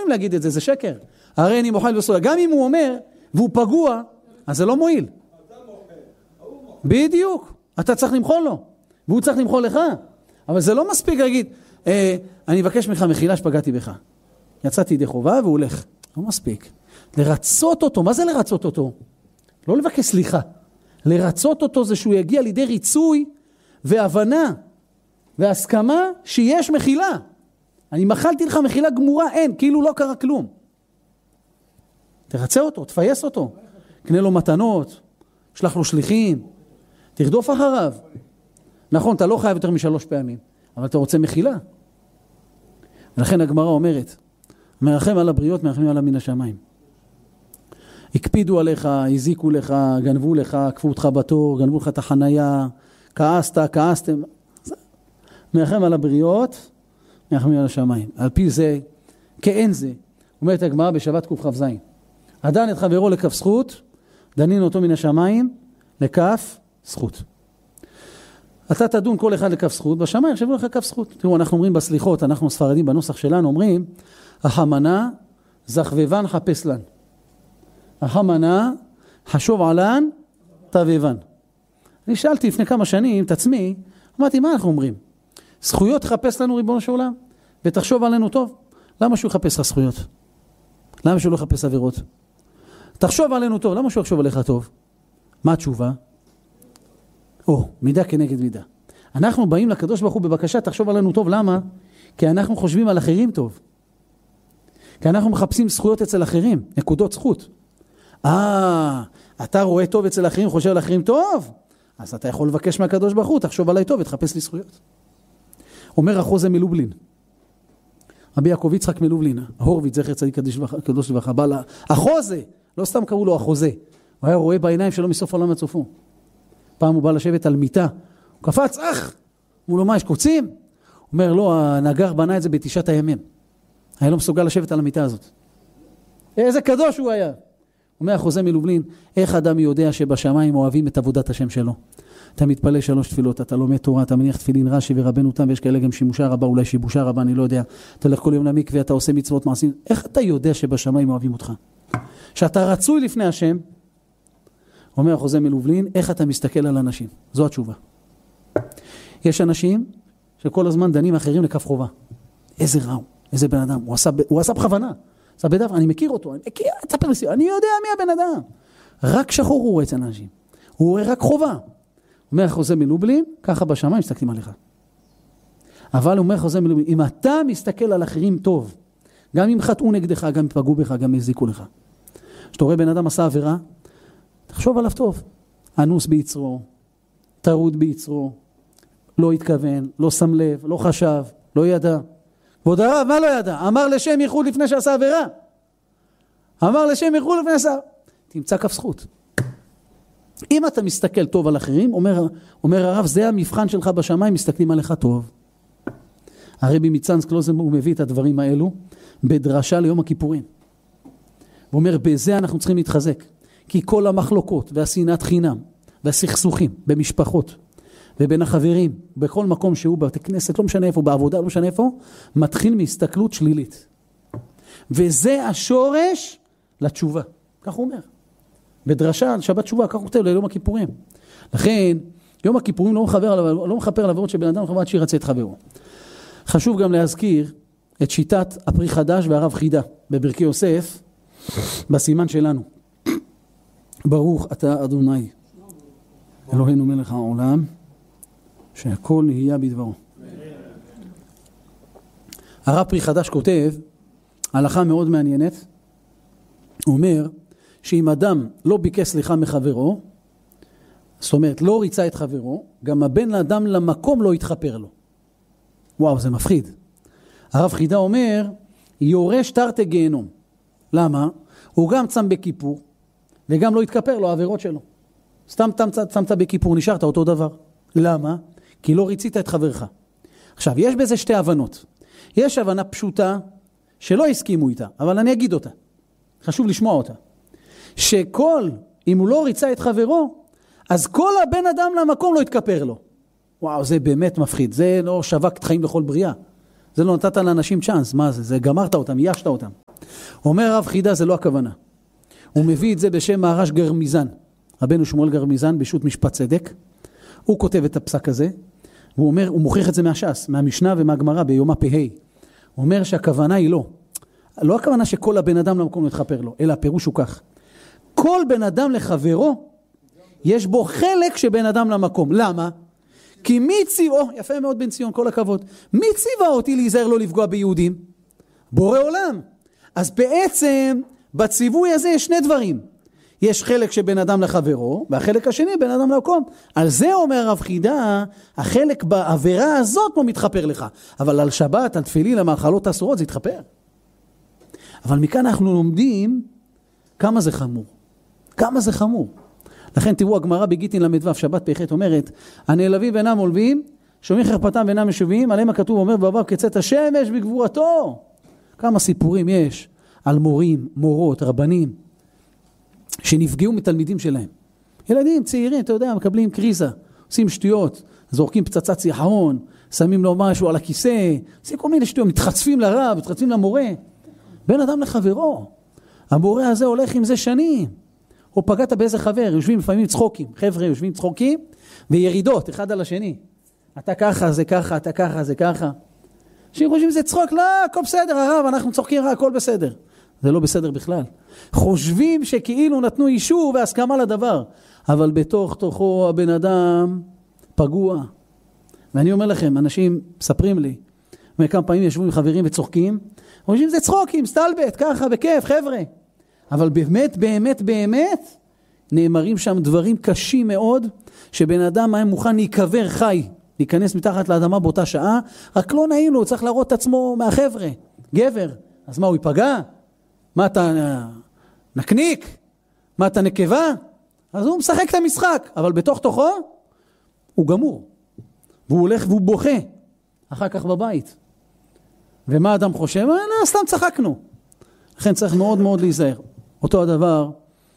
יכולים להגיד את זה, זה שקר. הרי אני מוחל וסולח. גם אם הוא אומר, והוא פגוע, אז זה לא מועיל. בדיוק. אתה צריך למחול לו, והוא צריך למחול לך. אבל זה לא מספיק להגיד, אני אבקש ממך מחילה שפגעתי בך. יצאתי ידי חובה והוא הולך. לא מספיק. לרצות אותו, מה זה לרצות אותו? לא לבקש סליחה. לרצות אותו זה שהוא יגיע לידי ריצוי והבנה והסכמה שיש מחילה. אני מחלתי לך מחילה גמורה, אין, כאילו לא קרה כלום. תרצה אותו, תפייס אותו. קנה לו מתנות, שלח לו שליחים, תרדוף אחריו. נכון, אתה לא חייב יותר מ3 פעמים, אבל אתה רוצה מחילה. ולכן הגמרא אומרת, מרחם על הבריות, מרחמים עליו מן השמיים. הקפידו עליך, הזיקו לך, גנבו לך, עקפו אותך בתור, גנבו לך את החנייה, כעסתם. מרחם על הבריות, מרחמים על השמיים. על פי זה, כאין זה, אומרת הגמרא בשבת קכ"ז. הדן את חברו לכף זכות, דנין אותו מן השמיים לכף זכות. אתה תדון כל אחד לכף זכות, בשמיים יחשבו לך כף זכות. תראו, אנחנו אומרים בסליחות, אנחנו ספרדים בנוסח שלנו, אומרים, החמנה זכבבן חפש לן. החמנה חשוב עלן תבבן. אני שאלתי לפני כמה שנים את עצמי, אמרתי, מה אנחנו אומרים? זכויות חפש לנו ריבונו של עולם, ותחשוב עלינו טוב. למה שהוא יחפש לך זכויות? למה שהוא לא יחפש עבירות? תחשוב עלינו טוב, למה שהוא יחשוב עליך טוב? מה התשובה? מידה כנגד מידה. אנחנו באים לקדוש ברוך הוא בבקשה, תחשוב עלינו טוב, למה? כי אנחנו חושבים על אחרים טוב. כי אנחנו מחפשים זכויות אצל אחרים, נקודות זכות. אתה רואה טוב אצל אחרים, חושב על אחרים טוב? אז אתה יכול לבקש מהקדוש ברוך הוא, תחשוב עליי טוב ותחפש לי זכויות. אומר החוזה מלובלין, רבי יעקב יצחק מלובלין, הורוביץ זכר צדיק קדוש לברכה, החוזה, לא סתם קראו לו החוזה, הוא היה רואה בעיניים שלו מסוף העולם עד סופו. פעם הוא בא לשבת על מיטה, הוא קפץ, הוא לא מה, יש קוצים? הוא אומר, לא, הנגר בנה את זה ב9 הימים. היה לא מסוגל לשבת על המיטה הזאת. איזה קדוש הוא היה. אומר החוזה מלובלין, איך אדם יודע שבשמיים אוהבים את עבודת השם שלו? אתה מתפלל 3 תפילות, אתה לומד תורה, אתה מניח תפילין רש"י ורבנו תם, ויש כאלה גם שימושה רבה, אולי שיבושה רבה, אני לא יודע. אתה הולך כל יום למקווה, אתה עושה מצוות מעשים. איך אתה יודע שבשמיים אוהבים אותך? שאתה רצוי לפני השם, אומר החוזה מלובלין, איך אתה מסתכל על אנשים? זו התשובה. יש אנשים שכל הזמן דנים אחרים לכף חובה. איזה רע, איזה בן אדם. הוא עשה בכוונה. עשה בדבר, אני מכיר אותו, אני יודע מי הבן אדם. רק שחור הוא רואה אצל אנשים. הוא רואה רק חובה. אומר החוזה מלובלין, ככה בשמיים מסתכלים עליך. אבל אומר החוזה מלובלין, אם אתה מסתכל על אחרים טוב, גם אם חטאו נגדך, גם אם פגעו בך, גם אם הזיקו לך. כשאתה רואה בן אדם עשה עבירה, תחשוב עליו טוב. אנוס ביצרו, טרוד ביצרו, לא התכוון, לא שם לב, לא חשב, לא ידע. כבוד הרב, מה לא ידע? אמר לשם ייחוד לפני שעשה עבירה. אמר לשם ייחוד לפני שעשה. תמצא כף זכות. אם אתה מסתכל טוב על אחרים, אומר הרב, זה המבחן שלך בשמיים, מסתכלים עליך טוב. הרבי מצאנז קלוזנברג הוא מביא את הדברים האלו בדרשה ליום הכיפורים. הוא אומר, בזה אנחנו צריכים להתחזק. כי כל המחלוקות והשנאת חינם והסכסוכים במשפחות ובין החברים, בכל מקום שהוא, בבתי כנסת, לא משנה איפה, בעבודה, לא משנה איפה, מתחיל מהסתכלות שלילית. וזה השורש לתשובה. כך הוא אומר. בדרשה על שבת תשובה, כך הוא כותב ליום הכיפורים. לכן, יום הכיפורים לא מכפר על עבירות שבן אדם חובת שירצה את חברו. חשוב גם להזכיר את שיטת הפרי חדש והרב חידה בברכי יוסף, בסימן שלנו. ברוך אתה אדוני, אלוהינו מלך העולם, שהכל נהיה בדברו. הרב פרי חדש כותב, הלכה מאוד מעניינת, הוא אומר, שאם אדם לא ביקש סליחה מחברו, זאת אומרת, לא ריצה את חברו, גם הבן לאדם למקום לא יתחפר לו. וואו, זה מפחיד. הרב חידה אומר, יורש תרתי גיהנום. למה? הוא גם צם בכיפור, וגם לא יתכפר לו העבירות שלו. סתם צמת בכיפור, נשארת אותו דבר. למה? כי לא ריצית את חברך. עכשיו, יש בזה 2 הבנות. יש הבנה פשוטה, שלא הסכימו איתה, אבל אני אגיד אותה. חשוב לשמוע אותה. אם הוא לא ריצה את חברו, אז כל הבן אדם למקום לא יתכפר לו. וואו, זה באמת מפחיד. זה לא שווקת חיים לכל בריאה. זה לא נתת לאנשים צ'אנס. מה זה? זה גמרת אותם, יישת אותם. אומר הרב חידה, זה לא הכוונה. הוא מביא את זה בשם מהר"ש גרמיזן. רבנו שמואל גרמיזן, בשו"ת משפט צדק. הוא כותב את הפסק הזה, והוא אומר, הוא מוכיח את זה מהש"ס, מהמשנה ומהגמרא ביומא פ"ה. הוא אומר שהכוונה היא לא הכוונה שכל הבן אדם למקום מתחפר לו, אלא הפירוש הוא כך. כל בן אדם לחברו, יש בו חלק שבן אדם למקום. למה? כי מי ציווה, יפה מאוד בן ציון, כל הכבוד, מי ציווה אותי להיזהר לא לפגוע ביהודים? בורא עולם. אז בעצם בציווי הזה יש שני דברים. יש חלק שבן אדם לחברו, והחלק השני בן אדם למקום. על זה אומר הרב חידה, החלק בעבירה הזאת לא מתחפר לך. אבל על שבת, על תפילין, על מאכלות אסורות, זה יתחפר. אבל מכאן אנחנו לומדים כמה זה חמור. כמה זה חמור. לכן תראו הגמרא בגיטין למדו"ב שבת פ"ח אומרת, הנעלבים ואינם עולבים, שומעים חרפתם ואינם משווים, עליהם הכתוב אומר בעבר כצאת השמש בגבורתו. כמה סיפורים יש על מורים, מורות, רבנים, שנפגעו מתלמידים שלהם. ילדים צעירים, אתה יודע, מקבלים קריזה, עושים שטויות, זורקים פצצת ציחון, שמים לו משהו על הכיסא, עושים כל מיני שטויות, מתחצפים לרב, מתחצפים למורה. בן אדם לחברו. המורה הזה הולך עם זה שנים. או פגעת באיזה חבר, יושבים לפעמים צחוקים, חבר'ה יושבים צחוקים, וירידות, אחד על השני. אתה ככה, זה ככה, אתה ככה, זה ככה. אנשים חושבים זה צחוק, לא, הכל בסדר, הרב, אנחנו צוחקים, הכל בסדר. זה לא בסדר בכלל. חושבים שכאילו נתנו אישור והסכמה לדבר, אבל בתוך תוכו הבן אדם פגוע. ואני אומר לכם, אנשים מספרים לי, וכמה פעמים ישבו עם חברים וצוחקים, חושבים זה צחוקים, סטלבט, ככה, בכיף, חבר'ה. אבל באמת, באמת, באמת, נאמרים שם דברים קשים מאוד, שבן אדם היה מוכן להיקבר חי, להיכנס מתחת לאדמה באותה שעה, רק לא נעים לו, הוא צריך להראות את עצמו מהחבר'ה, גבר. אז מה, הוא ייפגע? מה אתה נקניק? מה אתה נקבה? אז הוא משחק את המשחק, אבל בתוך תוכו, הוא גמור. והוא הולך והוא בוכה, אחר כך בבית. ומה אדם חושב? לא, סתם צחקנו. לכן צריך מאוד מאוד להיזהר. אותו הדבר,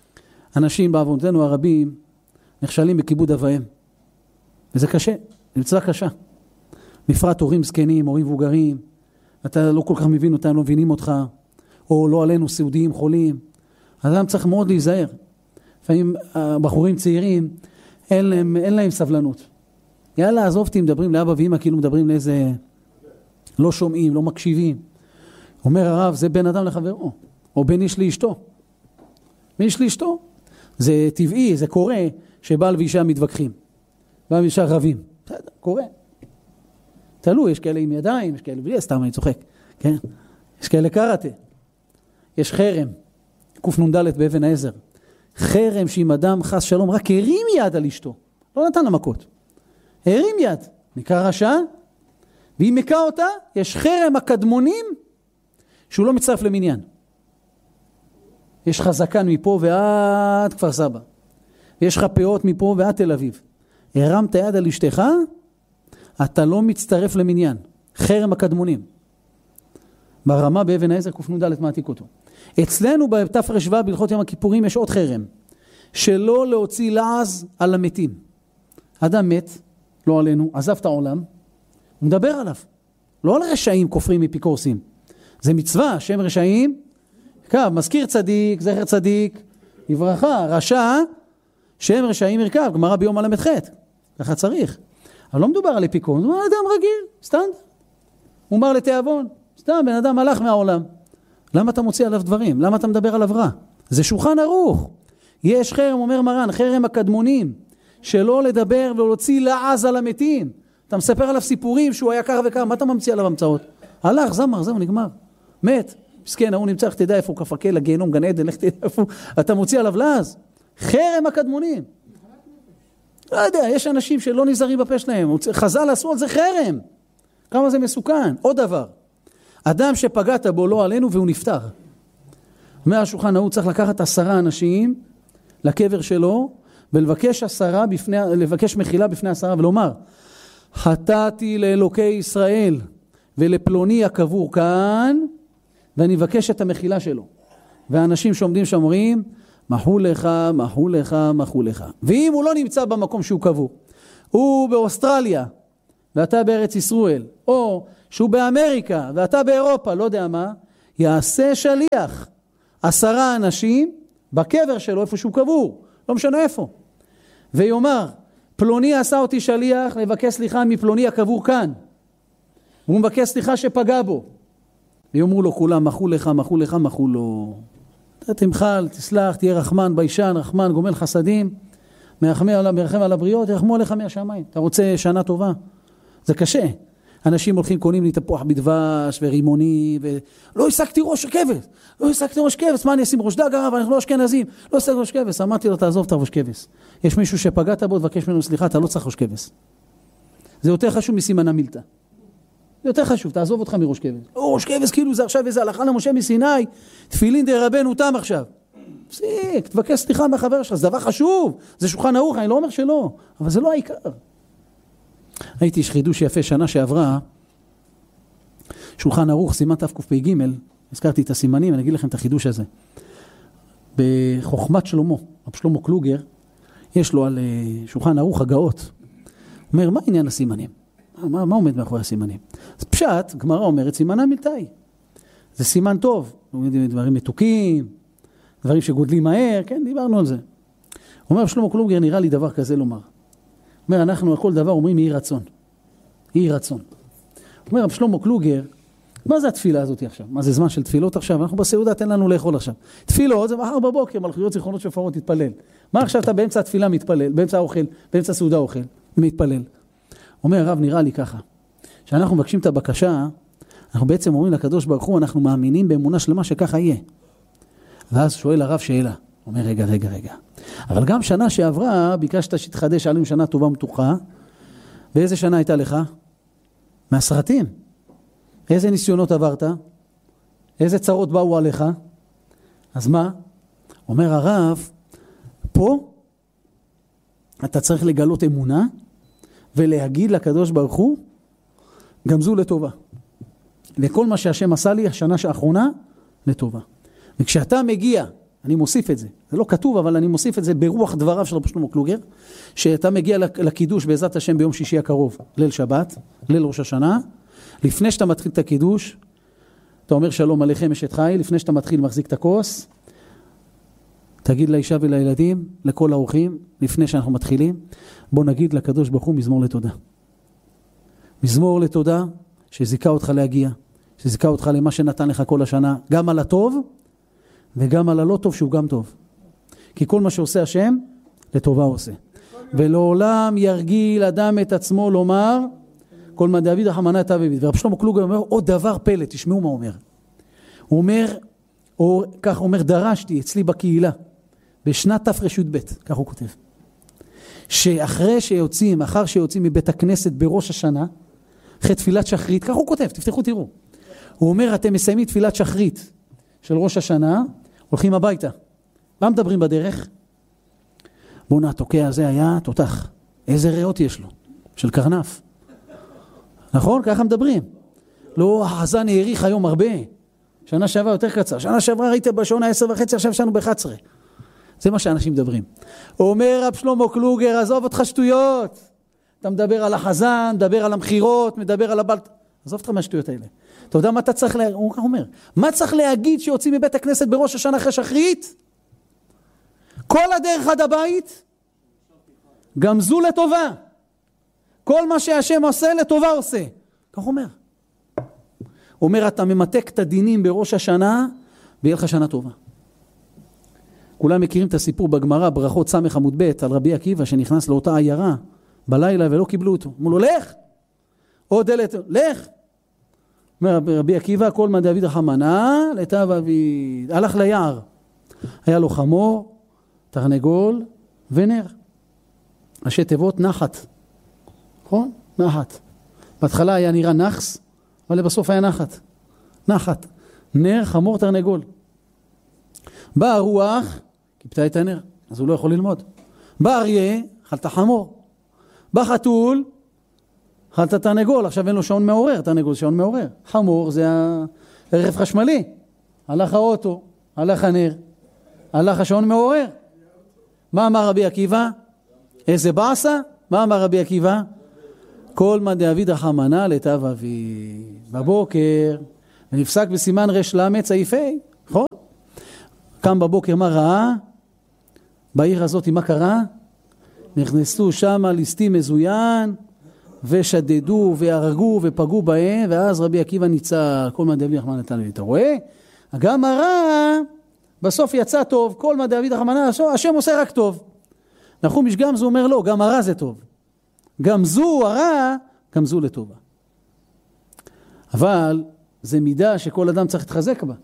אנשים בעוונותינו הרבים נכשלים בכיבוד אביהם. וזה קשה, זה מצווה קשה. בפרט הורים זקנים, הורים מבוגרים, אתה לא כל כך מבין אותם, לא מבינים אותך, או לא עלינו סיעודיים, חולים. אז אדם צריך מאוד להיזהר. לפעמים בחורים צעירים, אין להם סבלנות. יאללה, עזובתי, מדברים לאבא ואמא, כאילו מדברים לאיזה, לא שומעים, לא מקשיבים. אומר הרב, זה בן אדם לחברו, או בן איש לאשתו. בן איש לאשתו. זה טבעי, זה קורה, שבעל ואישה מתווכחים. בעל ואישה רבים. בסדר, קורה. תלוי, יש כאלה עם ידיים, יש כאלה בלי, סתם אני צוחק. כן? יש כאלה קראטה. יש חרם, קנ"ד באבן העזר. חרם שאם אדם חס שלום רק הרים יד על אשתו. לא נתן לה מכות. הרים יד. נקרא רשע. והיא מכה אותה, יש חרם הקדמונים, שהוא לא מצטרף למניין. יש חזקן מפה ועד כפר סבא. ויש לך פאות מפה ועד תל אביב. הרמת יד על אשתך, אתה לא מצטרף למניין. חרם הקדמונים. ברמה באבן העזר קנ"ד מעתיק אותו. אצלנו בתר"ש בהלכות יום הכיפורים יש עוד חרם. שלא להוציא לעז על המתים. אדם מת, לא עלינו, עזב את העולם, הוא מדבר עליו. לא על רשעים כופרים אפיקורסים. זה מצווה, שם רשעים, מזכיר צדיק, זכר צדיק, יברכה, רשע, שם רשעים ירכב, גמרא ביום הל"ח. ככה צריך. אבל לא מדובר על אפיקורס, הוא אדם רגיל, סטנדרט. הוא אומר לתיאבון, סתם, בן אדם הלך מהעולם. למה אתה מוציא עליו דברים? למה אתה מדבר עליו רע? זה שולחן ערוך. יש חרם, אומר מרן, חרם הקדמונים, שלא לדבר ולהוציא לעז על המתים. אתה מספר עליו סיפורים שהוא היה כך וכך, מה אתה ממציא עליו המצאות? הלך, זמר, זהו, נגמר. מת. מסכן, הוא נמצא, תדע איפה הוא כפקל, לגיהנום, גן עדן, לך תדע איפה, אתה מוציא עליו לעז. חרם הקדמונים. לא יודע, יש אנשים שלא נזהרים בפה שלהם, חז"ל עשו על זה חרם. כמה זה מסוכן. עוד דבר, אדם שפגעת בו לא עלינו והוא נפטר. אומר השולחן ערוך, צריך לקחת 10 אנשים לקבר שלו, ולבקש לבקש מחילה בפני 10 ולומר, חטאתי לאלוקי ישראל ולפלוני הקבור כאן, ואני מבקש את המחילה שלו. והאנשים שעומדים שם אומרים, מחו לך, מחו לך, מחו לך. ואם הוא לא נמצא במקום שהוא קבור, הוא באוסטרליה, ואתה בארץ ישראל, או שהוא באמריקה, ואתה באירופה, לא יודע מה, יעשה שליח 10 אנשים בקבר שלו, איפה שהוא קבור, לא משנה איפה. ויאמר, פלוני עשה אותי שליח לבקש סליחה מפלוני הקבור כאן. והוא מבקש סליחה שפגע בו. ויאמרו לו כולם, מחו לך, מחו לך, מחו לו. תמחל, תסלח, תהיה רחמן, ביישן, רחמן, גומל חסדים, מרחם על הבריות, ירחמו עליך מהשמיים. אתה רוצה שנה טובה? זה קשה. אנשים הולכים, קונים לי תפוח בדבש ורימוני, לא השגתי ראש כבש, לא השגתי ראש כבש, מה אני אשים ראש דג הרב, אנחנו לא אשכנזים, לא השגתי ראש כבש. אמרתי לו, תעזוב את הראש כבש. יש מישהו שפגעת בו, תבקש ממנו סליחה, אתה לא צריך ראש כבש. זה יותר חשוב מסימנה מילתא. זה יותר חשוב, תעזוב אותך מראש כבש. ראש כבש כאילו זה עכשיו איזה הלכה למשה מסיני, תפילין די רבנו תם עכשיו. פסיק, תבקש סליחה מהחבר שלך, זה דבר חשוב, זה שולחן ערוך, אני לא אומר שלא, אבל זה לא העיקר. הייתי חידוש יפה שנה שעברה, שולחן ערוך, סימן תקפ"ג, הזכרתי את הסימנים, אני אגיד לכם את החידוש הזה. בחוכמת שלמה, רב שלמה קלוגר, יש לו על שולחן ערוך הגאות. אומר, מה עניין הסימנים? מה עומד מאחורי הסימנים? אז פשט, גמרא אומרת, סימנה מילתאי. זה סימן טוב, דברים מתוקים, דברים שגודלים מהר, כן, דיברנו על זה. אומר רב שלמה קלוגר, נראה לי דבר כזה לומר. אומר, אנחנו על כל דבר אומרים יהי רצון. יהי רצון. אומר רב שלמה קלוגר, מה זה התפילה הזאת עכשיו? מה זה זמן של תפילות עכשיו? אנחנו בסעודה, תן לנו לאכול עכשיו. תפילות זה מחר בבוקר, מלכויות זיכרונות שופרות תתפלל. מה עכשיו אתה באמצע התפילה מתפלל, באמצע האוכל, באמצע הסעודה אוכל, מתפלל. אומר הרב, נראה לי ככה, שאנחנו מבקשים את הבקשה, אנחנו בעצם אומרים לקדוש ברוך הוא, אנחנו מאמינים באמונה שלמה שככה יהיה. ואז שואל הרב שאלה, אומר רגע. אבל גם שנה שעברה, ביקשת שתחדש עלינו שנה טובה מתוחה, ואיזה שנה הייתה לך? מהסרטים. איזה ניסיונות עברת? איזה צרות באו עליך? אז מה? אומר הרב, פה אתה צריך לגלות אמונה, ולהגיד לקדוש ברוך הוא, גם זו לטובה. וכל מה שהשם עשה לי, השנה האחרונה, לטובה. וכשאתה מגיע, אני מוסיף את זה, זה לא כתוב, אבל אני מוסיף את זה ברוח דבריו של רב שלמה קלוגר, שאתה מגיע לקידוש בעזרת השם ביום שישי הקרוב, ליל שבת, ליל ראש השנה, לפני שאתה מתחיל את הקידוש, אתה אומר שלום עליכם אשת חי, לפני שאתה מתחיל מחזיק את הכוס, תגיד לאישה ולילדים, לכל האורחים, לפני שאנחנו מתחילים, בוא נגיד לקדוש ברוך הוא מזמור לתודה. מזמור לתודה שזיקה אותך להגיע, שזיקה אותך למה שנתן לך כל השנה, גם על הטוב וגם על הלא טוב שהוא גם טוב. כי כל מה שעושה השם, לטובה עושה. ולעולם ירגיל אדם את עצמו לומר, כל מה דוד רחמנא אתה וביד. ורב שלמה קלוגר אומר, עוד דבר פלא, תשמעו מה אומר. הוא אומר, או כך אומר, דרשתי אצלי בקהילה, בשנת תר"ב, כך הוא כותב, שאחרי שיוצאים, אחר שיוצאים מבית הכנסת בראש השנה, אחרי תפילת שחרית, כך הוא כותב, תפתחו תראו. הוא אומר, אתם מסיימים תפילת שחרית של ראש השנה, הולכים הביתה. מה מדברים בדרך? בונה, התוקע הזה היה תותח. איזה ריאות יש לו? של קרנף. נכון? ככה מדברים. לא, החזן העריך היום הרבה. שנה שעברה יותר קצר. שנה שעברה ראית בשעון 10:30, עכשיו שנו ב-11. זה מה שאנשים מדברים. אומר רב שלמה קלוגר, עזוב אותך שטויות. אתה מדבר על החזן, מדבר על המחירות, מדבר על הבלט. עזוב אותך מהשטויות האלה. אתה יודע מה אתה צריך להגיד? הוא אומר, מה צריך להגיד שיוצאים מבית הכנסת בראש השנה אחרי שחרית? כל הדרך עד הבית, גם זו לטובה. כל מה שהשם עושה, לטובה עושה. כך אומר. הוא אומר, אתה ממתק את הדינים בראש השנה, ויהיה לך שנה טובה. כולם מכירים את הסיפור בגמרא, ברכות סמך עמוד ב' על רבי עקיבא, שנכנס לאותה עיירה בלילה ולא קיבלו אותו. אמרו לו, לך! או דלת, לך! אומר רבי עקיבא, כל מה דוד רחמנא לטב אביד. הלך ליער. היה לו חמור, תרנגול ונר. ראשי תיבות נחת. נכון? נחת. בהתחלה היה נראה נחס, אבל בסוף היה נחת. נחת. נר, חמור, תרנגול. בא הרוח, קיפתה את הנר, אז הוא לא יכול ללמוד. בא אריה, אכלת חמור. בא חתול, אכלת תרנגול, עכשיו אין לו שעון מעורר, תרנגול זה שעון מעורר. חמור זה רכב חשמלי. הלך האוטו, הלך הנר, הלך השעון מעורר. מה אמר רבי עקיבא? איזה בעשה? מה אמר רבי עקיבא? כל מה דוד רחמנא לטב אביד. בבוקר, ונפסק בסימן רש למד סעיף ה', נכון? קם בבוקר מה ראה? בעיר הזאת מה קרה? נכנסו שם ליסטים מזוין, ושדדו והרגו ופגעו בהם, ואז רבי עקיבא ניצל, כל מה דוד רחמנא נתן לי. אתה רואה? גם הרע בסוף יצא טוב, כל מה דוד רחמנא, השם עושה רק טוב. נחום איש גמזו אומר לא, גם הרע זה טוב. גם זו הרע, גם זו לטובה. אבל זה מידה שכל אדם צריך להתחזק בה.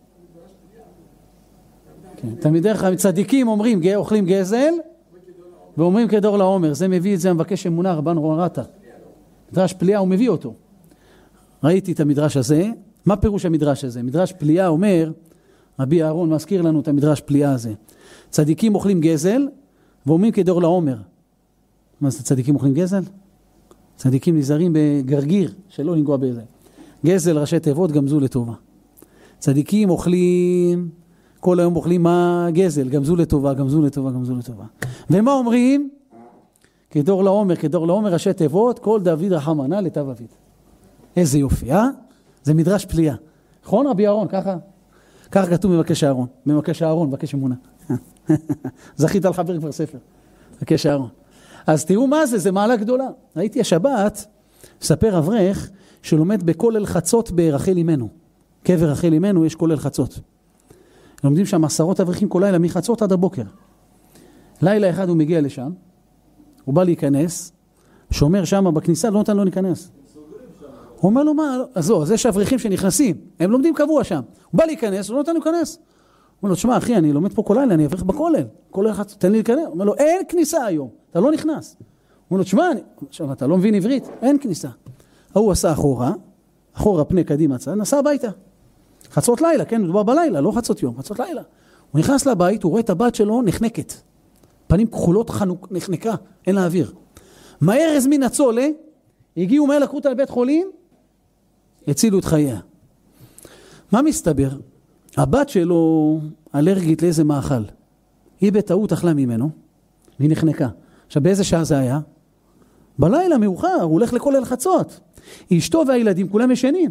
תמיד דרך הצדיקים אומרים, אוכלים גזל, ואומרים כדור לעומר. זה מביא את זה המבקש אמונה, רבן רורתה. מדרש פליאה הוא מביא אותו. ראיתי את המדרש הזה. מה פירוש המדרש הזה? מדרש פליאה אומר, רבי אהרון מזכיר לנו את המדרש פליאה הזה. צדיקים אוכלים גזל, ואומרים כדור לעומר. מה זה צדיקים אוכלים גזל? צדיקים נזהרים בגרגיר, שלא לנגוע בזה. גזל ראשי תיבות גמזו לטובה. צדיקים אוכלים, כל היום אוכלים מה גזל, גמזו לטובה, גמזו לטובה, גמזו לטובה. ומה אומרים? כדור לעומר ראשי תיבות, כל דוד רחמנא לטב אביד. איזה יופי, זה מדרש פליאה. נכון רבי אהרון, ככה? ככה כתוב מבקש אהרון, מבקש אמונה. זכית לחבר כבר ספר, מבקש אהרון. אז תראו מה זה, זה מעלה גדולה. ראיתי השבת, ספר אברך, שלומד בכולל חצות ברחל אמנו. קבר רחל אמנו יש כולל חצות. לומדים שם 10 אברכים כל לילה, מחצות עד הבוקר. לילה אחד הוא מגיע לשם, הוא בא להיכנס, שומר שם בכניסה, לא נותן לו להיכנס. הוא אומר לו מה, אז יש אברכים שנכנסים, הם לומדים קבוע שם. הוא בא להיכנס, הוא לא נותן להיכנס. הוא אומר לו, תשמע אחי, אני לומד פה כל לילה, אני אברך בכולל. כולל חצות, תן לי להיכנס. הוא אומר לו, אין כניסה היום, אתה לא נכנס. הוא אומר לו, תשמע, אתה לא מבין עברית, אין כניסה. הוא עשה אחורה פני קדימה צד, נסע הביתה. חצות לילה, כן, מדובר בלילה, לא חצות יום, חצות לילה. הוא נכנס לבית, הוא רואה את הבת שלו נחנקת. פנים כחולות נחנקה, אין לה אוויר. מהר הזמין הצולה, הגיעו מהר לקחו אותה לבית חולים, הצילו את חייה. מה מסתבר? הבת שלו אלרגית לאיזה מאכל. היא בטעות אכלה ממנו, והיא נחנקה. עכשיו באיזה שעה זה היה? בלילה מאוחר, הוא הולך לכולל חצות. אשתו והילדים כולם ישנים.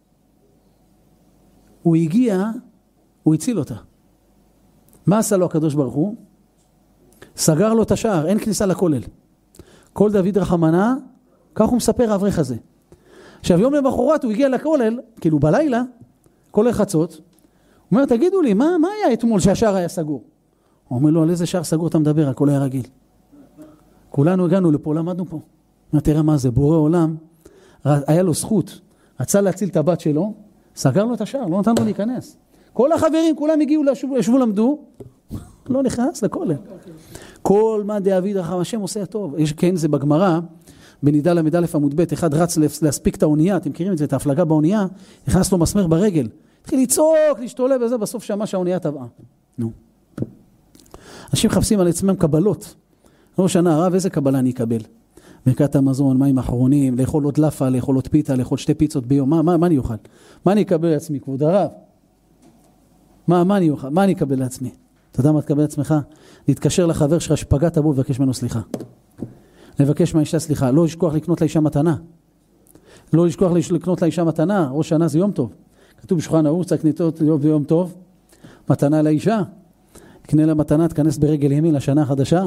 הוא הגיע, הוא הציל אותה. מה עשה לו הקדוש ברוך הוא? סגר לו את השער, אין כניסה לכולל. כל דוד רחמנא, כך הוא מספר האברך הזה. עכשיו יום למחרת הוא הגיע לכולל, כאילו בלילה, כולל חצות. הוא אומר, תגידו לי, מה היה אתמול שהשער היה סגור? הוא אומר לו, על איזה שער סגור אתה מדבר? הכל היה רגיל. כולנו הגענו לפה, למדנו פה. תראה מה זה, בורא עולם, היה לו זכות, רצה להציל את הבת שלו, סגר לו את השער, לא נתן לו להיכנס. כל החברים, כולם הגיעו, ישבו למדו, לא נכנס לכולל. כל מה דוד רחם השם עושה טוב. כן, זה בגמרא, בנידה למד א' עמוד ב', אחד רץ להספיק את האונייה, אתם מכירים את זה, את ההפלגה באונייה, נכנס לו מסמר ברגל, התחיל לצעוק, להשתולל וזה, בסוף שמע שהאונייה טבעה. נו. אנשים מחפשים על עצמם קבלות. לא שנה, הרב, איזה קבלה אני אקבל? ברכת המזון, מים אחרונים, לאכול עוד לפה, לאכול עוד פיתה, לאכול 2 פיצות ביום, מה אני אוכל? מה אני אקבל לעצמי, כבוד הרב? מה אני אוכל? מה אני אקבל לעצמי? אתה יודע מה תקבל לעצמך? להתקשר לחבר שלך שפגעת בו ולבקש ממנו סליחה. לבקש מהאישה סליחה. לא לשכוח לקנות לאישה מתנה. לא לשכוח לקנות לאישה מתנה. ראש שנה זה יום טוב. כתוב בשולחן ערוך, צריך לקנות יום טוב. מתנה לאישה. קנה לה מתנה, תכנס ברגל ימין לשנה החדשה.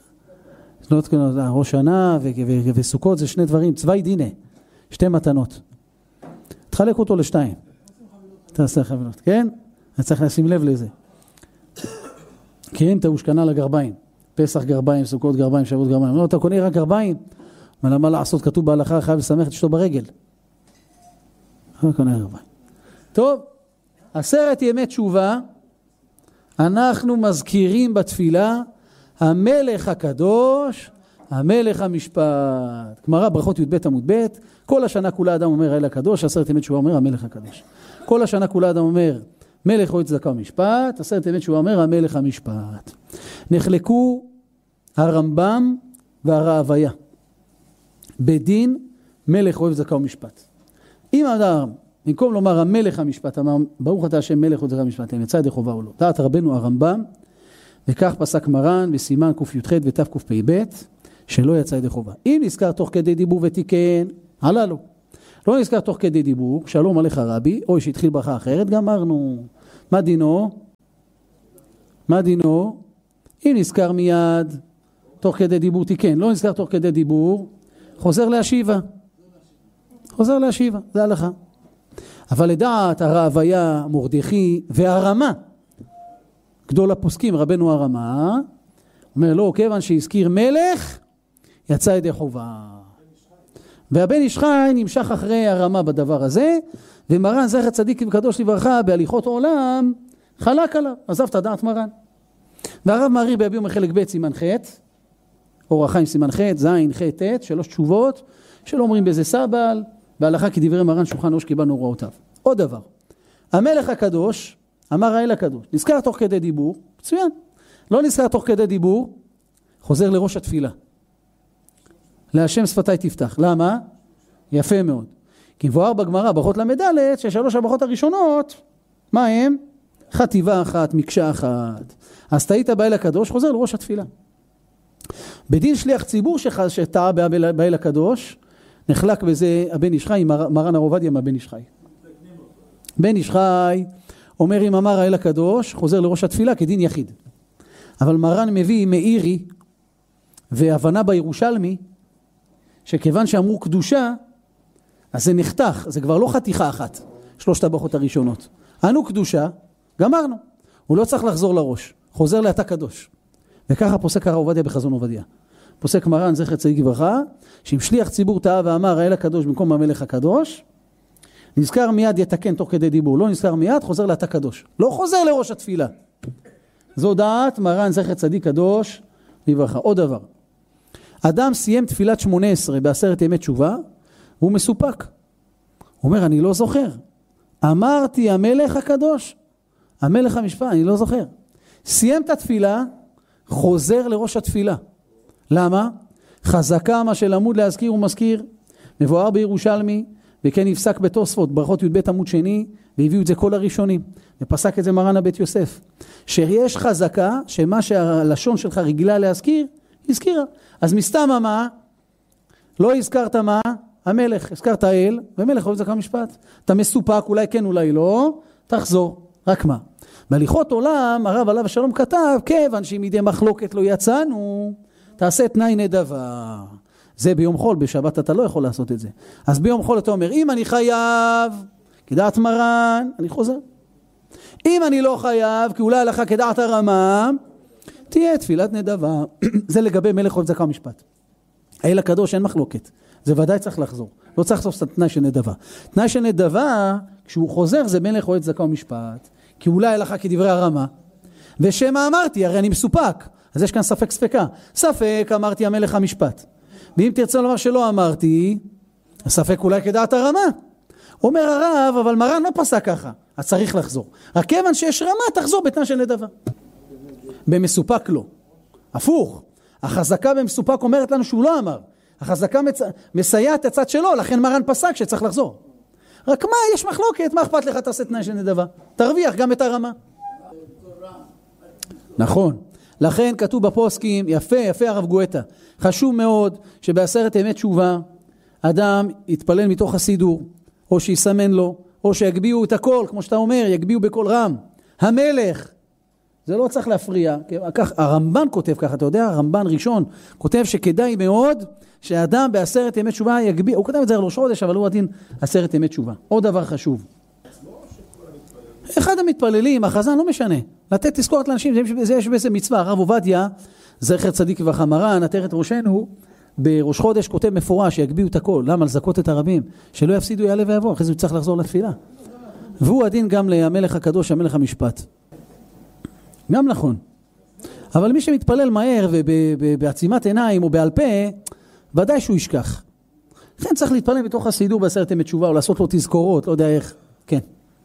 ראש שנה וסוכות זה 2 דברים. צווי דינה. 2 מתנות. תחלק אותו ל2. תעשה חבילות. כן? אני צריך לשים לב לזה. כן, תאוש קנה לגרביים. פסח גרביים, סוכות גרביים, שבועות גרביים. לא, אתה קונה רק גרביים. מה לעשות? כתוב בהלכה, חייב לשמח את אשתו ברגל. קונה גרביים. טוב, 10 ימי תשובה, אנחנו מזכירים בתפילה, המלך הקדוש, המלך המשפט. גמרא ברכות י"ב עמוד ב', כל השנה כולה אדם אומר האל הקדוש, 10 ימי תשובה אומר המלך הקדוש. כל השנה כולה אדם אומר מלך רואה צדקה ומשפט, 10 ימי תשובה אומר המלך המשפט. נחלקו הרמב"ם והרעביה. בדין מלך רואה צדקה ומשפט. אם אדם, במקום לומר המלך המשפט, אמר ברוך אתה השם מלך רואה צדקה ומשפט, הם יצא ידי חובה או לא. דעת רבנו הרמב"ם, וכך פסק מרן בסימן ק"י"ח ותקפ"ב, שלא יצא ידי חובה. אם נזכר תוך כדי דיבור ותיקן, עלה לו. לא נזכר תוך כדי דיבור, שלום עליך רבי, או שהתחיל ברכה אחרת, גמרנו. מה דינו? מה דינו? אם נזכר מיד, תוך כדי דיבור תיקן, לא נזכר תוך כדי דיבור, חוזר להשיבה. חוזר להשיבה, זה הלכה. אבל לדעת הרעביה, מרדכי והרמה, גדול הפוסקים, רבנו הרמה, אומר לו, כיוון שהזכיר מלך, יצא ידי חובה. והבן איש חי נמשך אחרי הרמה בדבר הזה, ומרן זכר צדיק וקדוש לברכה בהליכות עולם, חלק עליו, עזב את הדעת מרן. והרב מעריך ביביע אומר חלק ב' סימן ח', אור החיים סימן ח', זין, ח', ט', 3 תשובות, שלא אומרים בזה סבל, בהלכה כדברי מרן שולחן ערוך קיבלנו הוראותיו. עוד דבר, המלך הקדוש, אמר האל הקדוש, נזכר תוך כדי דיבור, מצוין, לא נזכר תוך כדי דיבור, חוזר לראש התפילה. להשם שפתי תפתח. למה? יפה מאוד. כי מבואר בגמרא, ברכות למדלת, ששלוש הברכות הראשונות, מה הם? חטיבה אחת, מקשה אחת. אז תהית באל הקדוש, חוזר לראש התפילה. בדין שליח ציבור שטעה באל הקדוש, נחלק בזה הבן איש חי, מרן הרב עובדיה מהבן איש חי. בן איש חי אומר אם אמר האל הקדוש, חוזר לראש התפילה כדין יחיד. אבל מרן מביא מאירי והבנה בירושלמי, שכיוון שאמרו קדושה, אז זה נחתך, זה כבר לא חתיכה אחת, 3 הברכות הראשונות. ענו קדושה, גמרנו. הוא לא צריך לחזור לראש, חוזר לאתה קדוש. וככה פוסק הרב עובדיה בחזון עובדיה. פוסק מרן זכר צדיק לברכה, שאם שליח ציבור טעה ואמר האל הקדוש במקום המלך הקדוש, נזכר מיד יתקן תוך כדי דיבור, לא נזכר מיד, חוזר לאתה קדוש. לא חוזר לראש התפילה. זו דעת מרן זכר צדיק קדוש לברכה. עוד דבר. אדם סיים תפילת 18 בעשרת ימי תשובה, והוא מסופק. הוא אומר, אני לא זוכר. אמרתי המלך הקדוש, המלך המשפט, אני לא זוכר. סיים את התפילה, חוזר לראש התפילה. למה? חזקה מה של עמוד להזכיר ומזכיר, מבואר בירושלמי, וכן נפסק בתוספות, ברכות י"ב עמוד שני, והביאו את זה כל הראשונים. ופסק את זה מרן הבית יוסף. שיש חזקה, שמה שהלשון שלך רגילה להזכיר, הזכירה. אז מסתם מה? לא הזכרת מה? המלך. הזכרת האל, ומלך לא הזכר משפט. אתה מסופק, אולי כן, אולי לא, תחזור. רק מה? בהליכות עולם, הרב עליו השלום כתב, כיוון שאם ידי מחלוקת לא יצאנו, תעשה תנאי נדבה. זה ביום חול, בשבת אתה לא יכול לעשות את זה. אז ביום חול אתה אומר, אם אני חייב, כדעת מרן, אני חוזר. אם אני לא חייב, כי אולי הלכה כדעת הרמה, תהיה תפילת נדבה. זה לגבי מלך חוב צדקה ומשפט. האל הקדוש אין מחלוקת. זה ודאי צריך לחזור. לא צריך לעשות את התנאי של נדבה. תנאי של נדבה, כשהוא חוזר, זה מלך חוב צדקה ומשפט. כי אולי הלכה כדברי הרמה. ושמה אמרתי, הרי אני מסופק. אז יש כאן ספק ספקה. ספק אמרתי המלך המשפט. ואם תרצה לומר שלא אמרתי, הספק אולי כדעת הרמה. אומר הרב, אבל מרן לא פסק ככה. אז צריך לחזור. רק כיוון שיש רמה, תחזור בתנאי של נדבה. במסופק לא. הפוך. החזקה במסופק אומרת לנו שהוא לא אמר. החזקה מסייעת הצד שלו, לכן מרן פסק שצריך לחזור. רק מה, יש מחלוקת, מה אכפת לך תעשה תנאי של נדבה? תרוויח גם את הרמה. נכון. לכן כתוב בפוסקים, יפה הרב גואטה, חשוב מאוד שבעשרת ימי תשובה, אדם יתפלל מתוך הסידור, או שיסמן לו, או שיגביעו את הכל, כמו שאתה אומר, יגביעו בכל רם. המלך, זה לא צריך להפריע. כך, הרמב"ן כותב ככה, אתה יודע, הרמב"ן ראשון כותב שכדאי מאוד שאדם בעשרת ימי תשובה יגביע, הוא כותב את זה על ראש חודש, אבל הוא עדין עשרת ימי תשובה. עוד דבר חשוב. אחד המתפללים, החזן לא משנה, לתת תזכורת לאנשים, יש בזה מצווה. הרב עובדיה, זכר צדיק לברכה מרן, עטרת ראשנו, בראש חודש כותב מפורש, שיגביעו את הכל. למה? לזכות את הרבים, שלא יפסידו יעלה ויבוא, אחרי זה הוא צריך לחזור לתפילה. והוא הדין גם למלך הקדוש, המלך המשפט. גם נכון. אבל מי שמתפלל מהר ובעצימת עיניים או בעל פה, ודאי שהוא ישכח. לכן צריך להתפלל בתוך הסידור בעשרת ימי תשובה, או לעשות לו תזכורות, לא יודע איך. כן.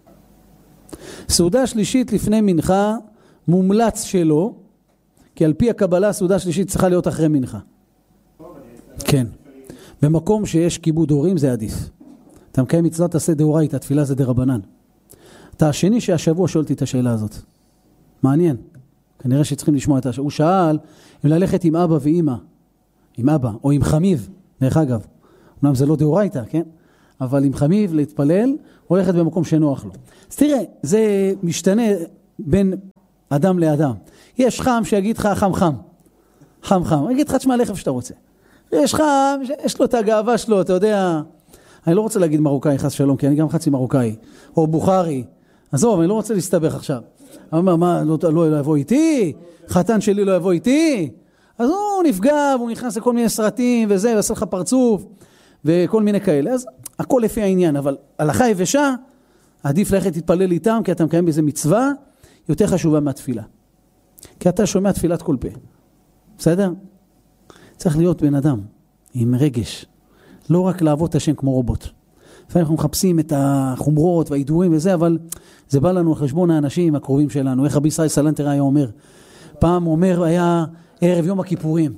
סעודה שלישית לפני מנחה, מומלץ שלו, כי על פי הקבלה הסעודה השלישית צריכה להיות אחרי מנחה. כן. במקום שיש כיבוד הורים זה עדיף. אתה מקיים מצוות תעשה דאורייתא, התפילה זה דרבנן. אתה השני שהשבוע שואלתי את השאלה הזאת. מעניין. כנראה שצריכים לשמוע את השאלה. הוא שאל אם ללכת עם אבא ואמא, עם אבא, או עם חמיב, דרך אגב. אומנם זה לא דאורייתא, כן? אבל עם חמיב להתפלל, הולכת במקום שנוח לו. אז תראה, זה משתנה בין אדם לאדם. יש חם שיגיד לך חם חם. חם חם. יגיד לך תשמע לחם שאתה רוצה. יש חם, יש לו את הגאווה שלו, אתה יודע. אני לא רוצה להגיד מרוקאי חס שלום, כי אני גם חצי מרוקאי. או בוכרי. עזוב, אני לא רוצה להסתבך עכשיו. אני אומר, מה, לא יבוא איתי? חתן שלי לא יבוא איתי? אז הוא נפגע, והוא נכנס לכל מיני סרטים וזה, ועשה לך פרצוף, וכל מיני כאלה. אז הכל לפי העניין, אבל הלכה יבשה, עדיף ללכת להתפלל איתם, כי אתה מקיים בזה מצווה, יותר חשובה מהתפילה. כי אתה שומע תפילת כל פה. בסדר? צריך להיות בן אדם, עם רגש. לא רק לעבוד את השם כמו רובוט. אנחנו מחפשים את החומרות והעידורים וזה, אבל זה בא לנו חשבון האנשים הקרובים שלנו. איך רבי ישראל סלנטר היה אומר? פעם אומר, היה ערב יום הכיפורים.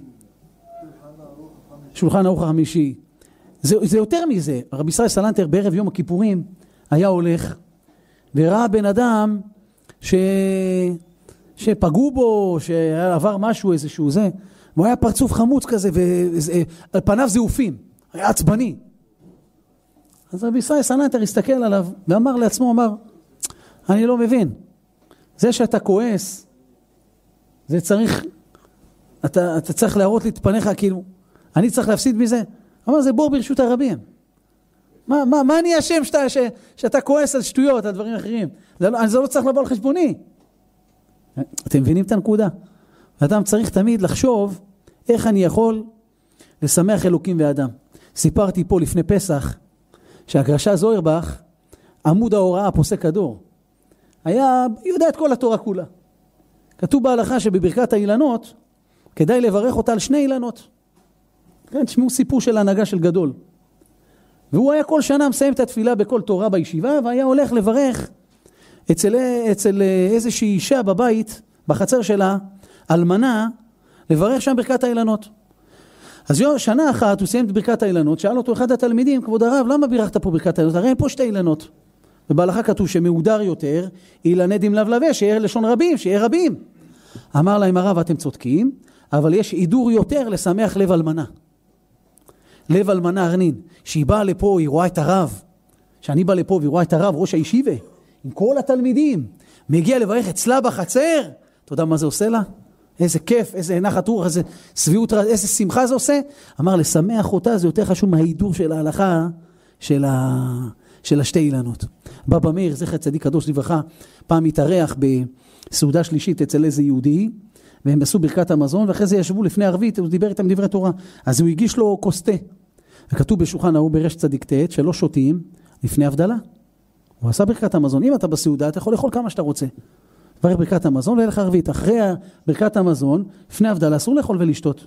שולחן ערוך החמישי. זה יותר מזה. רבי ישראל סלנטר בערב יום הכיפורים היה הולך, וראה בן אדם שפגעו בו, שעבר משהו איזשהו זה, והוא היה פרצוף חמוץ כזה, ועל פניו זעופים. היה עצבני. אז רבי ישראל סלנטר הסתכל עליו, ואמר לעצמו, אמר, אני לא מבין. זה שאתה כועס, זה צריך, אתה צריך להראות לי את פניך, כאילו, אני צריך להפסיד מזה. אמר, זה בור ברשות הרבים. מה אני אשם שאתה כועס על שטויות, על דברים אחרים? זה לא צריך לבוא על חשבוני. אתם מבינים את הנקודה? אדם צריך תמיד לחשוב איך אני יכול לשמח אלוקים ואדם. סיפרתי פה לפני פסח, שהגרשה זוירבך, עמוד ההוראה, פוסק הדור, יודע את כל התורה כולה. כתוב בהלכה שבברכת האילנות, כדאי לברך אותה על 2 אילנות. כן, תשמעו סיפור של הנהגה של גדול. והוא היה כל שנה מסיים את התפילה בכל תורה בישיבה, והיה הולך לברך אצל איזושהי אישה בבית, בחצר שלה, אלמנה, לברך שם ברכת האילנות. אז שנה אחת הוא סיים את ברכת האילנות, שאל אותו אחד התלמידים, כבוד הרב, למה בירכת פה ברכת האילנות? הרי אין פה 2 אילנות. ובהלכה כתוב שמהודר יותר, אילני דמלבלבה, שיהיה לשון רבים, שיהיה רבים. אמר להם הרב, אתם צודקים, אבל יש עידור יותר לשמח לב אלמנה. לב אלמנה ארנין, שהיא באה לפה, היא רואה את הרב, שאני בא לפה והיא רואה את הרב, ראש הישיבה, עם כל התלמידים, מגיע לברך אצלה בחצר, אתה יודע מה זה עושה לה? איזה כיף, איזה נחת רוח, איזה סביעות, איזה שמחה זה עושה. אמר, לשמח אותה זה יותר חשוב מההידור של ההלכה של 2 אילנות. בבא מאיר, זכר צדיק קדוש לברכה, פעם התארח בסעודה שלישית אצל איזה יהודי, והם עשו ברכת המזון, ואחרי זה ישבו לפני ערבית, הוא דיבר איתם דברי תורה. אז הוא הגיש לו כוס תה. וכתוב בשולחן ערוך ברש צדיק תה, שלא שותים לפני הבדלה. הוא עשה ברכת המזון. אם אתה בסעודה, אתה יכול לאכול כמה שאתה רוצה. תברך ברכת המזון ואלך ערבית. אחרי ברכת המזון, לפני הבדלה, אסור לאכול ולשתות.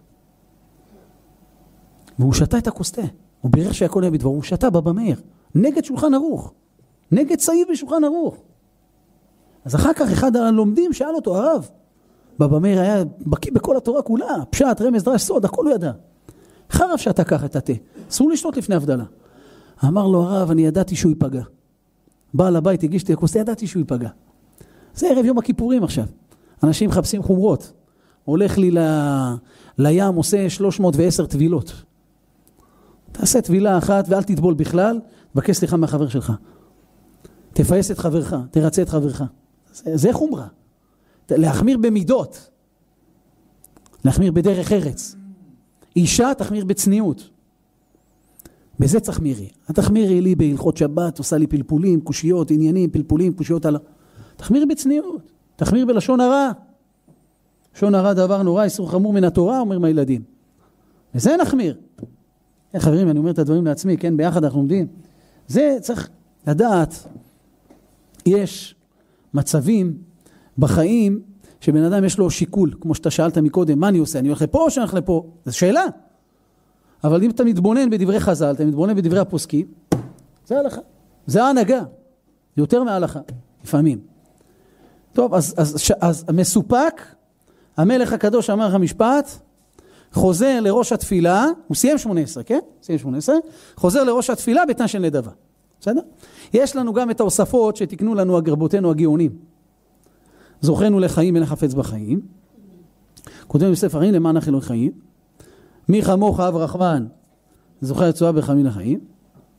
והוא שתה את הכוס תה. הוא בירך שהכל יהיה בדבר, הוא שתה בבא מאיר. נגד שולחן ערוך. נגד סעיף בשולחן ערוך. אז אחר כך אחד הלומדים שאל אותו, הרב, בבא מאיר היה בקיא בכל התורה כולה, פשט, רמז, דרש, סוד, הכל הוא ידע. חרב שאתה קח את התה, אסור לשתות לפני הבדלה. אמר לו הרב, אני ידעתי שהוא ייפגע. בא לבית, הגיש את הכוס, ידעתי שהוא ייפגע. זה ערב יום הכיפורים עכשיו. אנשים מחפשים חומרות. הולך לי לים, עושה 310 טבילות. תעשה טבילה אחת ואל תטבול בכלל, תבקש סליחה מהחבר שלך. תפייס את חברך, תרצה את חברך. זה חומרה. להחמיר במידות. להחמיר בדרך ארץ. אישה תחמיר בצניעות. בזה תחמירי. תחמירי לי בהלכות שבת, עושה לי פלפולים, קושיות, עניינים, פלפולים, קושיות על... תחמירי בצניעות. תחמיר בלשון הרע. לשון הרע דבר נורא, איסור חמור מן התורה, אומר מהילדים. וזה נחמיר. חברים, אני אומר את הדברים לעצמי, כן, ביחד אנחנו עומדים. זה צריך לדעת, יש מצבים בחיים שבן אדם יש לו שיקול, כמו שאתה שאלת מקודם, מה אני עושה? אני הולך לפה או שאני הולך לפה? זו שאלה. אבל אם אתה מתבונן בדברי חז"ל, אתה מתבונן בדברי הפוסקים, זה הלכה. זה ההנהגה. יותר מההלכה, לפעמים. טוב, אז מסופק, המלך הקדוש אמר לך משפט, חוזר לראש התפילה, הוא סיים 18, כן? סיים 18, חוזר לראש התפילה בתנאי של נדבה. בסדר? יש לנו גם את ההוספות שתקנו לנו הגרבותינו הגאונים. זוכרנו לחיים אין חפץ בחיים. כותבים בספר חיים למען החילון חיים. מי חמוך אב רחמן, זוכר צועה בחמי לחיים.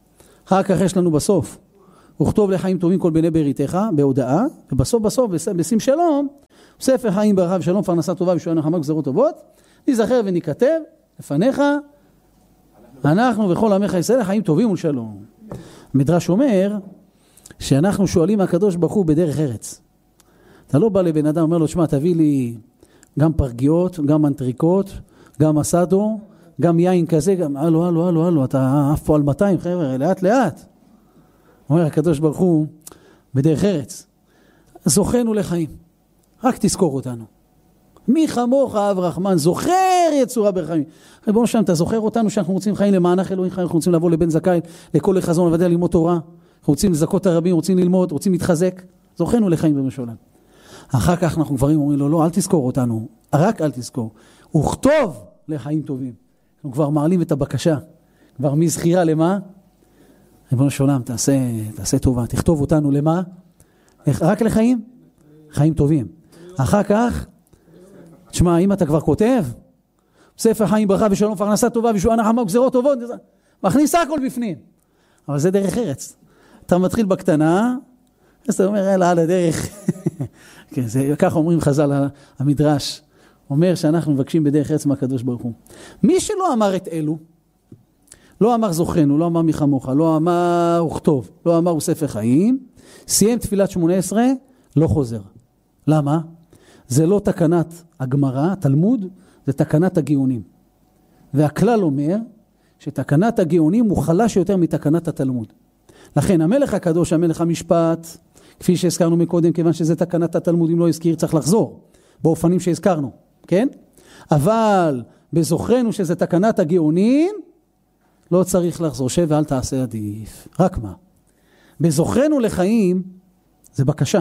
אחר כך יש לנו בסוף, וכתוב לחיים טובים כל בני בריתך, בהודעה, ובסוף, בשים שלום, ספר חיים ברכה ושלום, פרנסה טובה ושועה נחמה גזרות טובות, ניזכר וניכתב לפניך, אנחנו וכל עמך ישראל חיים טובים ולשלום. המדרש אומר, שאנחנו שואלים מהקדוש ברוך הוא בדרך ארץ. אתה לא בא לבן אדם, אומר לו, שמע, תביא לי גם פרגיות, גם מנטריקות, גם אסדו, גם יין כזה, גם, הלו, אתה עף פה על 200, חבר'ה, לאט. אומר הקדוש ברוך הוא, בדרך ארץ, זוכנו לחיים, רק תזכור אותנו. מי כמוך אב רחמן, זוכר יצורה ברחמים. ריבונו שלם, אתה זוכר אותנו שאנחנו רוצים חיים למענך אלוהים חיים, אנחנו רוצים לבוא לבן זכאי, לכל חזון לבדל ללמוד תורה, אנחנו רוצים לזכות הרבים, רוצים ללמוד, רוצים להתחזק, זוכנו לחיים במשולם. אחר כך אנחנו גברים אומרים לו, לא, אל תזכור אותנו, רק אל תזכור. וכתוב לחיים טובים. אנחנו כבר מעלים את הבקשה, כבר מזכירה למה? ריבונו שלם, תעשה טובה, תכתוב אותנו למה? רק לחיים? חיים טובים. אחר כך, תשמע, אם אתה כבר כותב, ספר חיים ברכה ושלום פרנסה טובה ושועה נחמה וגזרות טובות, מכניס הכל בפנים. אבל זה דרך ארץ. אתה מתחיל בקטנה, אז אתה אומר, אלא על הדרך. כן, ככה אומרים חז"ל המדרש. אומר שאנחנו מבקשים בדרך ארץ מהקדוש ברוך הוא. מי שלא אמר את אלו, לא אמר זוכנו, לא אמר מי כמוך, לא אמר וכתוב, לא אמר ספר חיים, סיים תפילת 18, לא חוזר. למה? זה לא תקנת הגמרא, תלמוד, זה תקנת הגאונים. והכלל אומר שתקנת הגאונים הוא חלש יותר מתקנת התלמוד. לכן המלך הקדוש, המלך המשפט, כפי שהזכרנו מקודם, כיוון שזה תקנת התלמוד, אם לא הזכיר, צריך לחזור, באופנים שהזכרנו, כן? אבל בזוכרנו שזה תקנת הגאונים, לא צריך לחזור, שב ואל תעשה עדיף. רק מה? בזוכרנו לחיים, זה בקשה.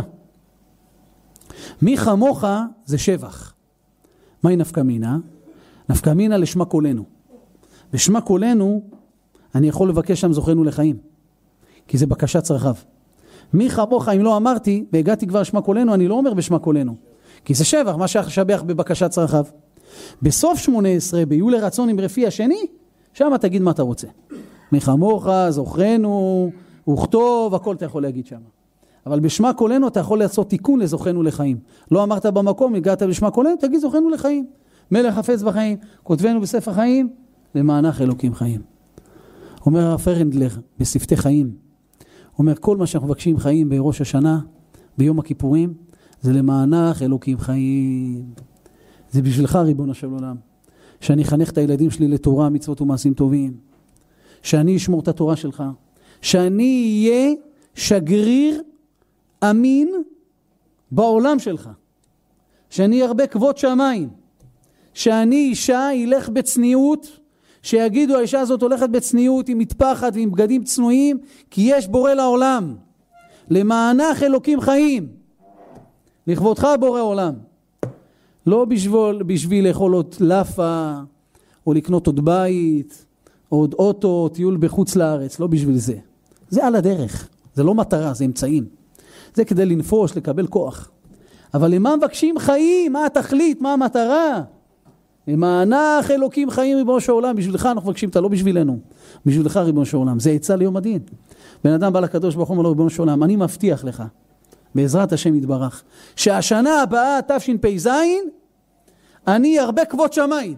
מי כמוך זה שבח. מהי נפקא מינה? נפקא מינה לשמה קולנו. בשמה קולנו, אני יכול לבקש שם זוכרנו לחיים. כי זה בקשת צרכיו. מי כמוך, אם לא אמרתי, והגעתי כבר לשמה קולנו, אני לא אומר בשמה קולנו. כי זה שבח, מה ששבח בבקשת צרכיו. בסוף 18, ביהיו לרצון עם רפי השני, שם תגיד מה אתה רוצה. מי כמוך, זוכרנו, וכתוב, הכל אתה יכול להגיד שם. אבל בשמה קולנו אתה יכול לעשות תיקון לזוכרנו לחיים. לא אמרת במקום, הגעת בשמה קולנו, תגיד זוכרנו לחיים. מלך חפץ בחיים, כותבנו בספר חיים, למענך אלוקים חיים. אומר הרב פרנדלר בשפתי חיים, אומר כל מה שאנחנו מבקשים חיים בראש השנה, ביום הכיפורים, זה למענך אלוקים חיים. זה בשבילך ריבונו של עולם. שאני אחנך את הילדים שלי לתורה, מצוות ומעשים טובים. שאני אשמור את התורה שלך. שאני אהיה שגריר אמין בעולם שלך. שאני ארבה כבוד שמיים. שאני אישה ילך בצניעות, שיגידו האישה הזאת הולכת בצניעות עם מטפחת ועם בגדים צנועים, כי יש בורא לעולם. למענך אלוקים חיים. לכבודך בורא עולם. לא בשביל לאכול עוד לפה, או לקנות עוד בית, או עוד אוטו, טיול בחוץ לארץ. לא בשביל זה. זה על הדרך. זה לא מטרה, זה אמצעים. זה כדי לנפוש, לקבל כוח. אבל למה מבקשים חיים? מה התכלית? מה המטרה? למענך אלוקים חיים ריבונו של עולם. בשבילך אנחנו מבקשים, אתה לא בשבילנו. בשבילך ריבונו של עולם. זה עצה ליום הדין. בן אדם בא לקדוש ברוך הוא אומר לו ריבונו של עולם, אני מבטיח לך, בעזרת השם יתברך, שהשנה הבאה, תשפ"ז, אני ארבה כבוד שמיים.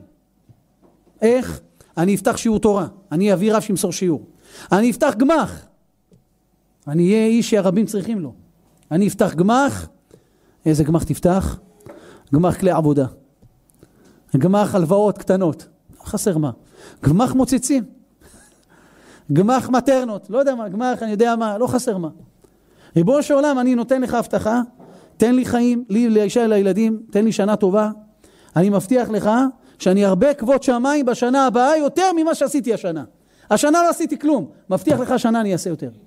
איך? אני אפתח שיעור תורה. אני אביא רב שימסור שיעור. אני אפתח גמח. אני אהיה איש שהרבים צריכים לו. אני אפתח גמח. איזה גמח תפתח? גמח כלי עבודה. גמח הלוואות קטנות. חסר מה? גמח מוצצים. גמח מטרנות. לא יודע מה, גמח אני יודע מה, לא חסר מה. ריבונו של עולם, אני נותן לך הבטחה, תן לי חיים, לי, לאישה, לילדים, תן לי שנה טובה. אני מבטיח לך שאני הרבה כבוד שמיים בשנה הבאה יותר ממה שעשיתי השנה. השנה לא עשיתי כלום. מבטיח לך שנה אני אעשה יותר.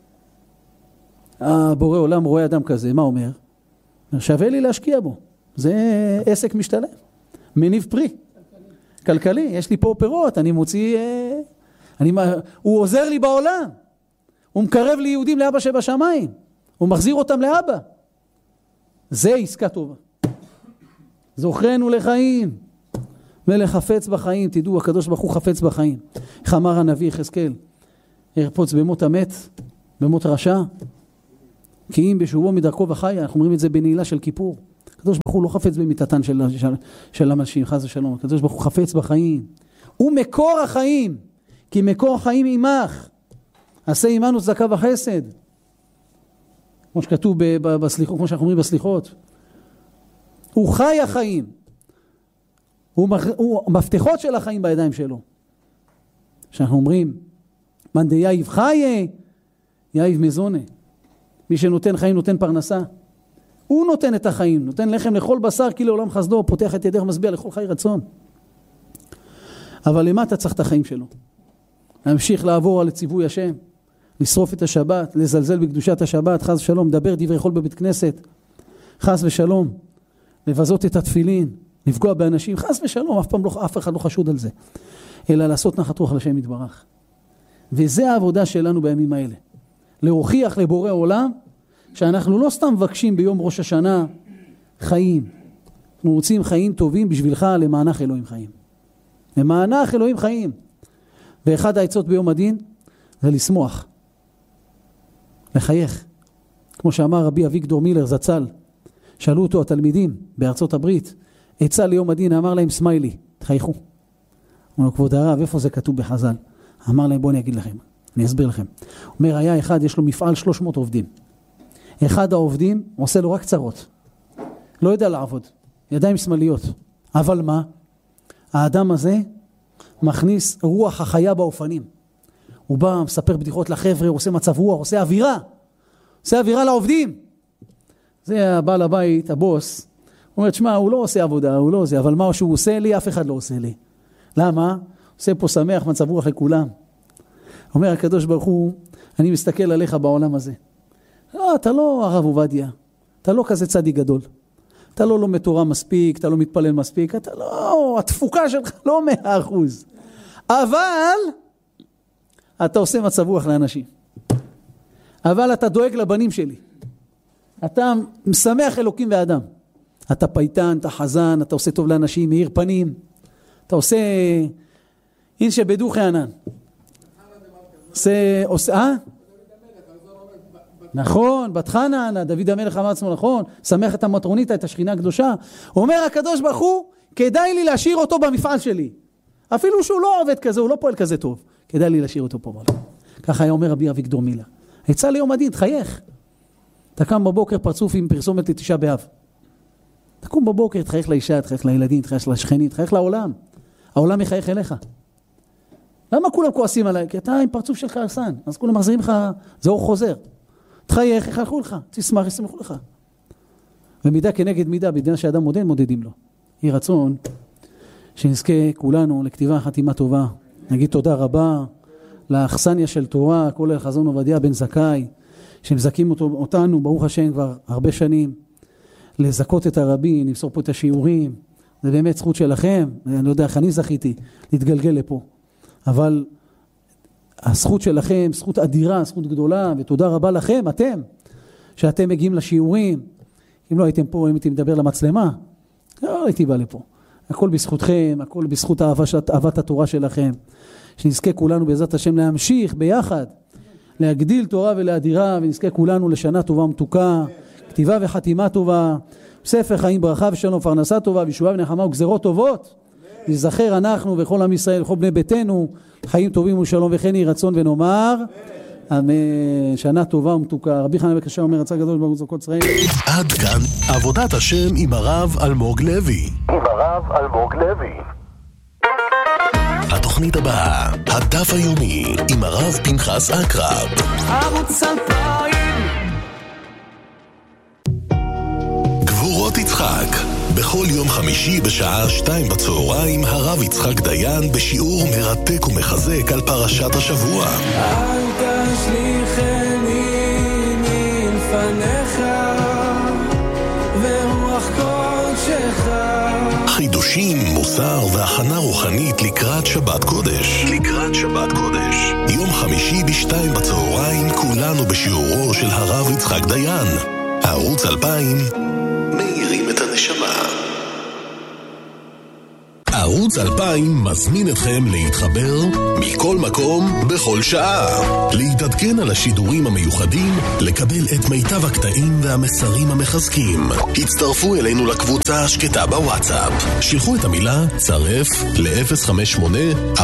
הבורא עולם רואה אדם כזה, מה אומר? שווה לי להשקיע בו. זה עסק משתלם. מניב פרי. כלכלי. יש לי פה פירות, אני מוציא... הוא עוזר לי בעולם. הוא מקרב לי יהודים לאבא שבשמיים. הוא מחזיר אותם לאבא. זה עסקה טובה. זוכרנו לחיים. מלך חפץ בחיים. תדעו, הקדוש ברוך הוא חפץ בחיים. איך אמר הנביא יחזקאל. ירפוץ במות המת, במות רשע, כי אם בשובו מדרכו וחי, אנחנו אומרים את זה בנעילה של כיפור. הקדוש ברוך הוא לא חפץ במיתתן של המלשים, חס ושלום. הקדוש ברוך הוא חפץ בחיים. הוא מקור החיים, כי מקור החיים עמך. עשה עמנו צדקה וחסד. כמו שכתוב בסליחות, כמו שאנחנו אומרים בסליחות. הוא חי החיים. הוא מפתחות של החיים בידיים שלו. שאנחנו אומרים, מן דייב חיי, יייב מזונה. מי שנותן חיים נותן פרנסה. הוא נותן את החיים, נותן לחם לכל בשר, כי לעולם חסדו, פותח את ידך משביע לכל חי רצון. אבל למה אתה צריך את החיים שלו? להמשיך לעבור על ציווי השם, לשרוף את השבת, לזלזל בקדושת השבת, חס ושלום, לדבר דברי חול בבית כנסת, חס ושלום, לבזות את התפילין, לפגוע באנשים, חס ושלום, אף אחד לא חשוד על זה, אלא לעשות נחת רוח לשם יתברך. וזה העבודה שלנו בימים האלה. להוכיח לבורא עולם, שאנחנו לא סתם מבקשים ביום ראש השנה חיים. אנחנו רוצים חיים טובים בשבילך למענך אלוהים חיים. למענך אלוהים חיים. ואחד העצות ביום הדין זה לשמוח. לחייך. כמו שאמר רבי אביגדור מילר זצ"ל, שאלו אותו התלמידים בארצות הברית, עצה ליום הדין, אמר להם סמיילי, תחייכו. אמרו, כבוד הרב, איפה זה כתוב בחז"ל? אמר להם, בואו אני אגיד לכם, אני אסביר לכם. אומר, היה אחד, יש לו מפעל 300 עובדים. אחד העובדים עושה לו רק צרות. לא יודע לעבוד. ידיים שמאליות. אבל מה? האדם הזה מכניס רוח החיה באופנים. הוא בא, מספר בדיחות לחבר'ה, עושה מצב רוח, עושה אווירה. עושה אווירה לעובדים. זה הבעל הבית, הבוס. הוא אומר, תשמע, הוא לא עושה עבודה, הוא לא עושה, אבל מה שהוא עושה לי, אף אחד לא עושה לי. למה? עושה פה שמח, מצב רוח לכולם. אומר הקדוש ברוך הוא, אני מסתכל עליך בעולם הזה. לא, אתה לא הרב עובדיה, אתה לא כזה צדיק גדול. אתה לא לומד תורה מספיק, אתה לא מתפלל מספיק, אתה לא, התפוקה שלך לא 100%. אבל, אתה עושה מצב רוח לאנשים. אבל אתה דואג לבנים שלי. אתה משמח אלוקים ואדם. אתה פייטן, אתה חזן, אתה עושה טוב לאנשים, מאיר פנים. אתה עושה, אין שבדוכי ענן. עושה, נכון, בת חנן, דוד המלך אמר עצמו, נכון, שמח את המטרוניתה, את השכינה הקדושה. אומר הקדוש ברוך הוא, כדאי לי להשאיר אותו במפעל שלי. אפילו שהוא לא עובד כזה, הוא לא פועל כזה טוב. כדאי לי להשאיר אותו פה. ככה היה אומר רבי אביגדור מילר. עצה ליום הדין, תחייך. אתה קם בבוקר פרצוף עם פרסומת לתשעה באב. תקום בבוקר, תחייך לאישה, תחייך לילדים, תחייך לשכנים, תחייך לעולם. העולם יחייך אליך. למה כולם כועסים עליי? כי אתה עם פרצוף שלך הרסן. אז כולם מחזירים לך, זה אור חוזר. תחייך, יחייכו לך. תשמח, ישמחו לך. ומידה כנגד מידה, בדינה שאדם מודד, מודדים לו. יהי רצון שנזכה כולנו לכתיבה חתימה טובה. נגיד תודה רבה לאכסניה של תורה, כל החזון עובדיה בן זכאי, שמזכים אותנו, ברוך השם, כבר הרבה שנים, לזכות את הרבי, נמסור פה את השיעורים. זה באמת זכות שלכם. אני לא יודע איך אני זכיתי להתגלגל לפה. אבל הזכות שלכם, זכות אדירה, זכות גדולה, ותודה רבה לכם, אתם, שאתם מגיעים לשיעורים. אם לא הייתם פה, אם הייתם מדבר למצלמה, לא הייתי בא לפה. הכל בזכותכם, הכל בזכות אהבת התורה שלכם. שנזכה כולנו בעזרת השם להמשיך ביחד, להגדיל תורה ולאדירה, ונזכה כולנו לשנה טובה ומתוקה, כתיבה וחתימה טובה, ספר חיים ברכה ושלום פרנסה טובה, וישועה ונחמה וגזרות טובות. נזכר אנחנו וכל עם ישראל, וכל בני ביתנו, חיים טובים ושלום וכן יהי רצון ונאמר, אמן. שנה טובה ומתוקה. רבי חנן בקשה אומר, רצה גדול ברוך זכות ישראל. עד כאן עבודת השם עם הרב אלמוג לוי. התוכנית הבאה, הדף היומי עם הרב פנחס אקרב. ערוץ 2000 גבורות יצחק, בכל יום חמישי בשעה 2 בצהריים הרב יצחק דיין בשיעור מרתק ומחזק על פרשת השבוע. אל תשליכני מלפניך ורוח קודשך. חידושים, מוסר והכנה רוחנית לקראת שבת קודש. יום חמישי ב2 בצהריים כולנו בשיעורו של הרב יצחק דיין. ערוץ 2000 מאירים את הנשמה. ערוץ 2000 מזמין אתכם להתחבר מכל מקום בכל שעה, להתעדכן על השידורים המיוחדים, לקבל את מיטב הקטעים והמסרים המחזקים. הצטרפו אלינו לקבוצה השקטה בוואטסאפ. שלחו את המילה צרף ל-058-450-2000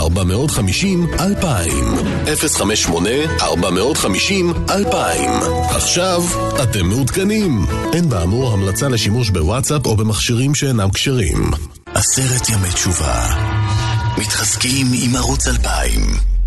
058-450-2000. עכשיו אתם מעודכנים. אין באמור המלצה לשימוש בוואטסאפ או במכשירים שאינם כשרים. 10 ימי תשובה. מתחזקים עם ערוץ 2000.